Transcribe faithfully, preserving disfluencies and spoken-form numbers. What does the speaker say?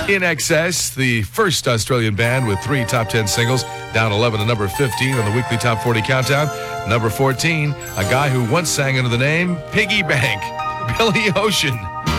In Excess, the first Australian band with three top ten singles, down eleven to number fifteen on the weekly top forty countdown. Number fourteen, a guy who once sang under the name Piggy Bank, Billy Ocean.